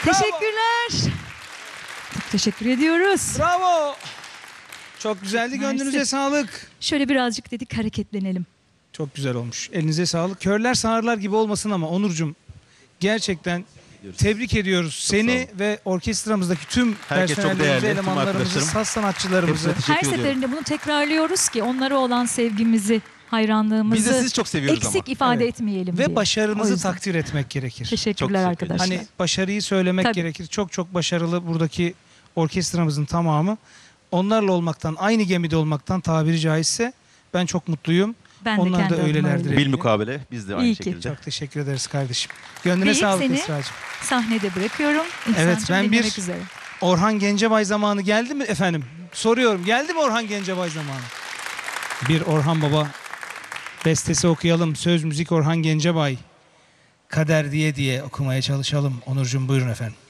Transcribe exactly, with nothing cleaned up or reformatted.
Teşekkürler. Çok teşekkür ediyoruz. Bravo. Çok güzeldi. Mersi. Gönlünüze sağlık. Şöyle birazcık dedik hareketlenelim. Çok güzel olmuş. Elinize sağlık. Körler sağırlar gibi olmasın ama Onurcuğum gerçekten tebrik ediyoruz. Seni ve orkestramızdaki tüm Herkes çok personellerimizi, değerli, tüm elemanlarımızı, arkadaşlarım. saz sanatçılarımızı. Hepsine teşekkür Her ediyorum. seferinde bunu tekrarlıyoruz ki onlara olan sevgimizi, hayranlığımızı Biz de sizi çok seviyoruz eksik ama. ifade Evet. etmeyelim diye. Ve O başarınızı yüzden. takdir etmek gerekir. Teşekkürler Çok arkadaşlar. Hani başarıyı söylemek Tabii. gerekir. Çok çok başarılı buradaki orkestramızın tamamı. Onlarla olmaktan, aynı gemide olmaktan tabiri caizse ben çok mutluyum. Ben de Onlar kendi da adıma öylelerdir. öyle. Bil mukabele biz de aynı İyi ki. şekilde. Çok teşekkür ederiz kardeşim. Gönlüne Ve sağlık seni- Esra'cığım. Sahnede bırakıyorum. Evet, İhsan'cığım ben bir- dinlemek üzere. Orhan Gencebay zamanı geldi mi efendim? Soruyorum. Geldi mi Orhan Gencebay zamanı? Bir Orhan Baba bestesi okuyalım. Söz müzik Orhan Gencebay. Kader diye diye okumaya çalışalım. Onurcuğum buyurun efendim.